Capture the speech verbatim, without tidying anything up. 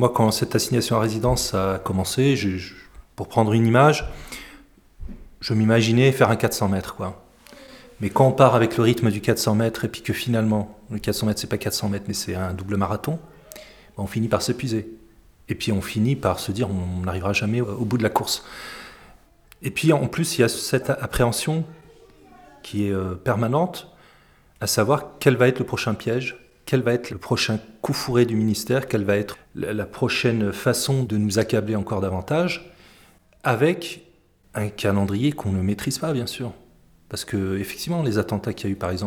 moi, quand cette assignation à résidence a commencé, je, je- pour prendre une image, je m'imaginais faire un quatre cents mètres, quoi. Mais quand on part avec le rythme du quatre cents mètres et puis que finalement, le quatre cents mètres, c'est pas quatre cents mètres, mais c'est un double marathon, on finit par s'épuiser. Et puis on finit par se dire on n'arrivera jamais au au bout de la course. Et puis en plus, il y a cette appréhension qui est euh, permanente, à savoir quel va être le prochain piège, quel va être le prochain coup fourré du ministère, quelle va être la la prochaine façon de nous accabler encore davantage, avec un calendrier qu'on ne maîtrise pas, bien sûr. Parce que, effectivement, les attentats qu'il y a eu, par exemple,